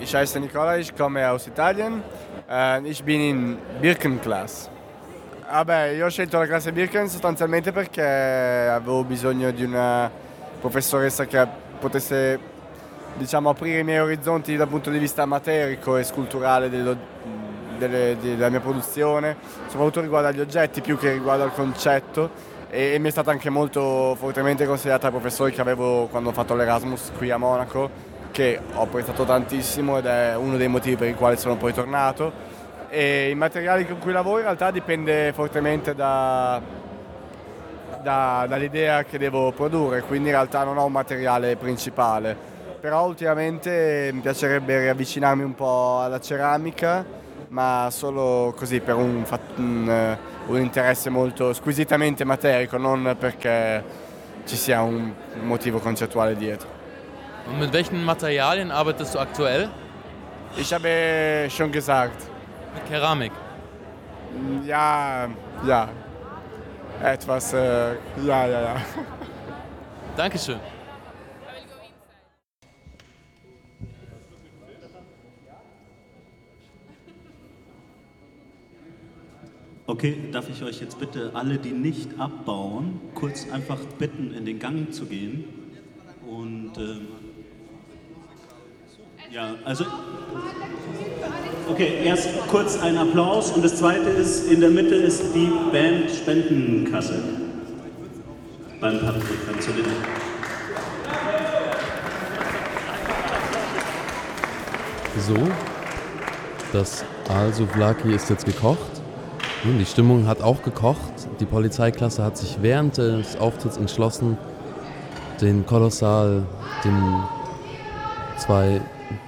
Ich heiße Nicola, ich komme aus Italien. Ich bin in Birken-Class. Io ho scelto la classe Birken sostanzialmente perché avevo bisogno di una professoressa che potesse, diciamo, aprire i miei orizzonti dal punto di vista materico e sculturale della mia produzione, soprattutto riguardo agli oggetti più che riguardo al concetto, e mi è stata anche molto fortemente consigliata dai professori che avevo quando ho fatto l'Erasmus qui a Monaco, che ho apprezzato tantissimo ed è uno dei motivi per i quali sono poi tornato. E i materiali con cui lavoro in realtà dipende fortemente dall'idea che devo produrre, quindi in realtà non ho un materiale principale, però ultimamente mi piacerebbe riavvicinarmi un po' alla ceramica, ma solo così per un interesse molto squisitamente materico, non perché ci sia un motivo concettuale dietro. Und mit welchen Materialien arbeitest du aktuell? Ich habe schon gesagt. Mit Keramik? Ja. Etwas, ja. Dankeschön. Okay, darf ich euch jetzt bitte alle, die nicht abbauen, kurz einfach bitten, in den Gang zu gehen? Und okay, erst kurz ein Applaus und das zweite ist, in der Mitte ist die Band-Spendenkasse beim Patrick Franzolini. So, das Al-Souvlaki ist jetzt gekocht. Die Stimmung hat auch gekocht. Die Polizeiklasse hat sich während des Auftritts entschlossen, den Kolossal, den zwei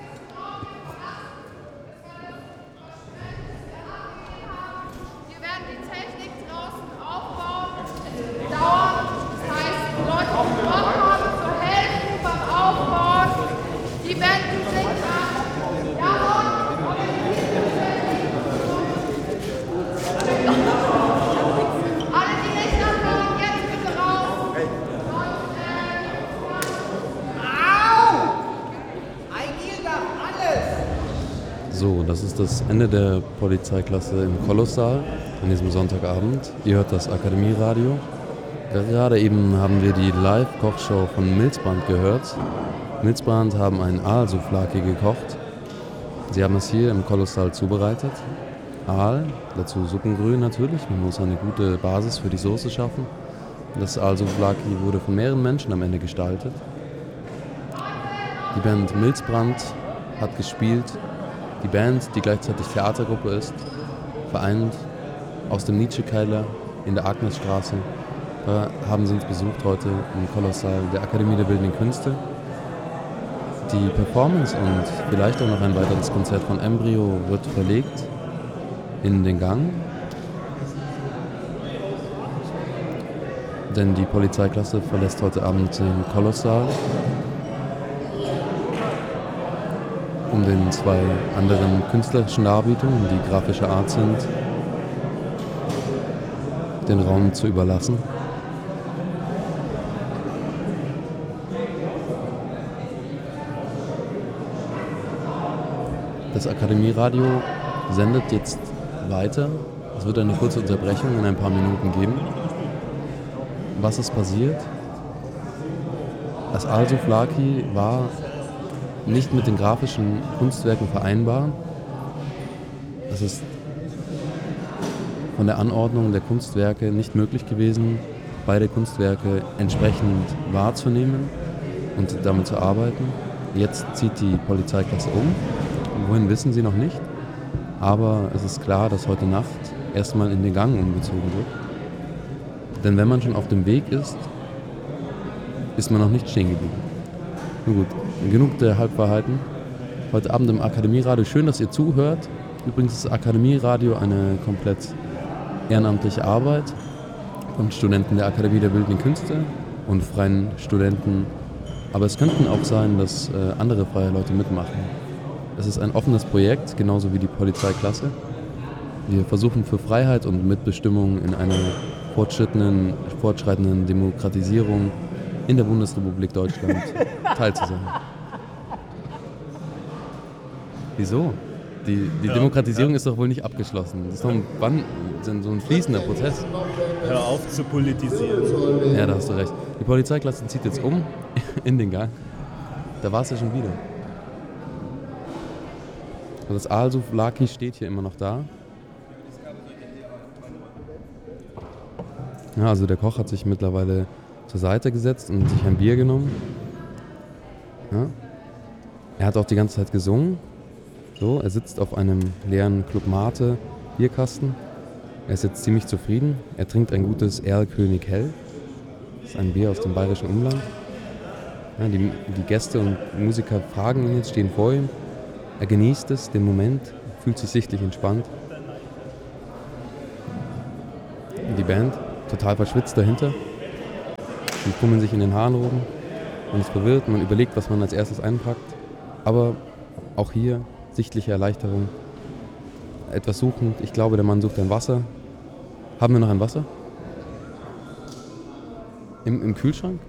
So, das ist das Ende der Polizeiklasse im Kolossal an diesem Sonntagabend. Ihr hört das Akademieradio. Gerade eben haben wir die Live-Kochshow von Milzbrand gehört. Milzbrand haben ein Aal-Souvlaki gekocht. Sie haben es hier im Kolossal zubereitet. Aal, dazu Suppengrün natürlich. Man muss eine gute Basis für die Soße schaffen. Das Aal-Souvlaki wurde von mehreren Menschen am Ende gestaltet. Die Band Milzbrand hat gespielt. Die Band, die gleichzeitig Theatergruppe ist, vereint aus dem Nietzsche-Keiler in der Agnesstraße. Da haben sie uns besucht heute im Kolossal der Akademie der Bildenden Künste. Die Performance und vielleicht auch noch ein weiteres Konzert von Embryo wird verlegt in den Gang. Denn die Polizeiklasse verlässt heute Abend den Kolossal, um den zwei anderen künstlerischen Darbietungen, die grafische Art sind, den Raum zu überlassen. Das Akademieradio sendet jetzt weiter. Es wird eine kurze Unterbrechung in ein paar Minuten geben. Was ist passiert? Das Al-Souvlaki war nicht mit den grafischen Kunstwerken vereinbar. Es ist von der Anordnung der Kunstwerke nicht möglich gewesen, beide Kunstwerke entsprechend wahrzunehmen und damit zu arbeiten. Jetzt zieht die Polizeiklasse um. Wohin wissen sie noch nicht. Aber es ist klar, dass heute Nacht erstmal in den Gang umgezogen wird. Denn wenn man schon auf dem Weg ist, ist man noch nicht stehen geblieben. Nun gut, genug der Halbwahrheiten. Heute Abend im Akademieradio. Schön, dass ihr zuhört. Übrigens ist Akademieradio eine komplett ehrenamtliche Arbeit von Studenten der Akademie der Bildenden Künste und freien Studenten. Aber es könnten auch sein, dass andere freie Leute mitmachen. Es ist ein offenes Projekt, genauso wie die Polizeiklasse. Wir versuchen für Freiheit und Mitbestimmung in einer fortschreitenden Demokratisierung in der Bundesrepublik Deutschland teil zu sein. Wieso? Die Demokratisierung ist doch wohl nicht abgeschlossen. Das ist doch so ein fließender Prozess. Hör auf zu politisieren. Ja, da hast du recht. Die Polizeiklasse zieht jetzt um in den Gang. Da war es ja schon wieder. Und das Aalsouflaki steht hier immer noch da. Ja, also der Koch hat sich mittlerweile zur Seite gesetzt und sich ein Bier genommen. Ja. Er hat auch die ganze Zeit gesungen. So, er sitzt auf einem leeren Club Mate Bierkasten. Er ist jetzt ziemlich zufrieden. Er trinkt ein gutes Erlkönig Hell. Das ist ein Bier aus dem bayerischen Umland. Ja, die Gäste und Musiker fragen ihn jetzt, stehen vor ihm. Er genießt es, den Moment, fühlt sich sichtlich entspannt. Die Band, total verschwitzt dahinter. Sie fummeln sich in den Haaren rum. Man ist verwirrt, man überlegt, was man als erstes einpackt. Aber auch hier sichtliche Erleichterung. Etwas suchend. Ich glaube, der Mann sucht ein Wasser. Haben wir noch ein Wasser? Im Kühlschrank?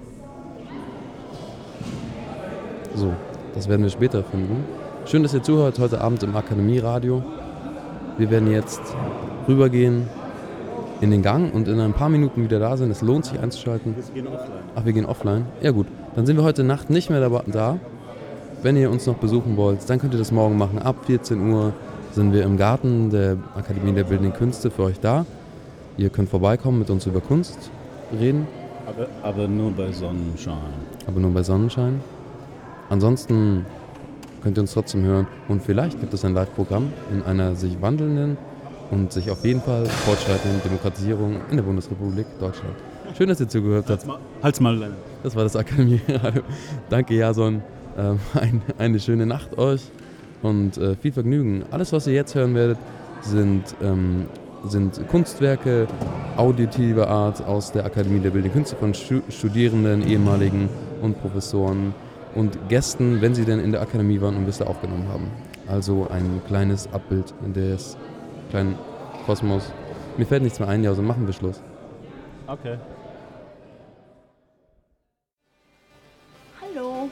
So, das werden wir später finden. Schön, dass ihr zuhört heute Abend im Akademieradio. Wir werden jetzt rübergehen in den Gang und in ein paar Minuten wieder da sein. Es lohnt sich einzuschalten. Wir gehen offline. Ach, wir gehen offline? Ja gut, dann sind wir heute Nacht nicht mehr da. Wenn ihr uns noch besuchen wollt, dann könnt ihr das morgen machen. Ab 14 Uhr sind wir im Garten der Akademie der Bildenden Künste für euch da. Ihr könnt vorbeikommen, mit uns über Kunst reden. Aber nur bei Sonnenschein. Ansonsten könnt ihr uns trotzdem hören. Und vielleicht gibt es ein Live-Programm in einer sich wandelnden und sich auf jeden Fall fortschreitenden Demokratisierung in der Bundesrepublik Deutschland. Schön, dass ihr zugehört habt. Halt's mal, Leonard. Das war das Akademieradio. Danke, Jason. Eine schöne Nacht euch und viel Vergnügen. Alles, was ihr jetzt hören werdet, sind Kunstwerke auditiver Art aus der Akademie der Bildenden Künste von Studierenden, ehemaligen und Professoren und Gästen, wenn sie denn in der Akademie waren und bis da aufgenommen haben. Also ein kleines Abbild des kleinen Kosmos. Mir fällt nichts mehr ein, ja, also machen wir Schluss. Okay. Hallo.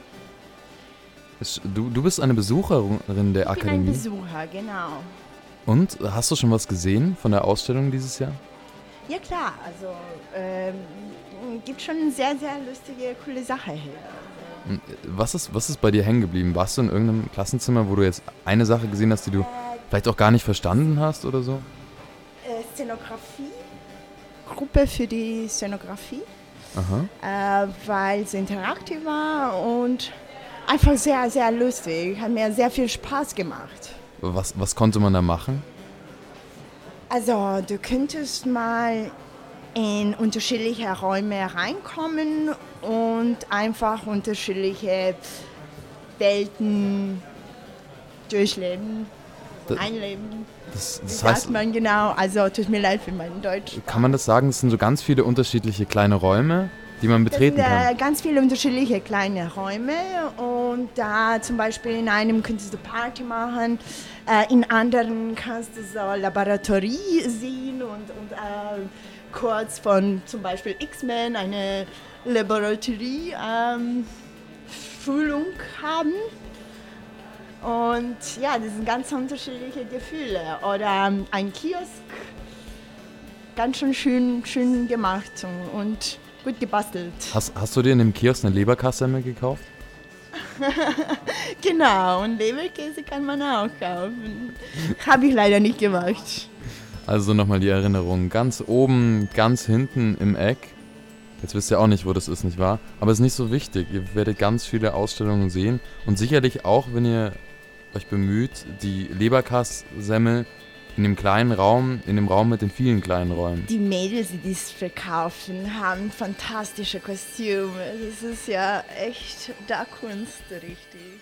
Du bist eine Besucherin der Akademie? Ich bin ein Besucher, genau. Und, hast du schon was gesehen von der Ausstellung dieses Jahr? Ja klar, also gibt schon sehr, sehr lustige, coole Sachen hier. Was ist bei dir hängen geblieben? Warst du in irgendeinem Klassenzimmer, wo du jetzt eine Sache gesehen hast, die du vielleicht auch gar nicht verstanden hast oder so? Szenografie, Gruppe für die Szenografie, weil es interaktiv war und einfach sehr, sehr lustig. Hat mir sehr viel Spaß gemacht. Was konnte man da machen? Also du könntest mal in unterschiedliche Räume reinkommen und einfach unterschiedliche Welten durchleben, einleben. Das Wie heißt, sagt man genau? Also tut mir leid für mein Deutsch. kann man das sagen, es sind so ganz viele unterschiedliche kleine Räume, die man betreten kann? Das sind ganz viele unterschiedliche kleine Räume und da zum Beispiel in einem könntest du Party machen, in anderen kannst du so Laboratorie sehen und kurz von zum Beispiel X-Men eine Laboratorie Schulung haben. Und ja, das sind ganz unterschiedliche Gefühle. Oder ein Kiosk, ganz schön gemacht und gut gebastelt. Hast du dir in dem Kiosk eine Leberkassemmel gekauft? Genau, und Leberkäse kann man auch kaufen. Habe ich leider nicht gemacht. Also nochmal die Erinnerung. Ganz oben, ganz hinten im Eck. Jetzt wisst ihr auch nicht, wo das ist, nicht wahr? Aber es ist nicht so wichtig. Ihr werdet ganz viele Ausstellungen sehen. Und sicherlich auch, wenn ihr euch bemüht, die Leberkassemmel in dem kleinen Raum, in dem Raum mit den vielen kleinen Räumen. Die Mädels, die das verkaufen, haben fantastische Kostüme. Das ist ja echt da Kunst, richtig.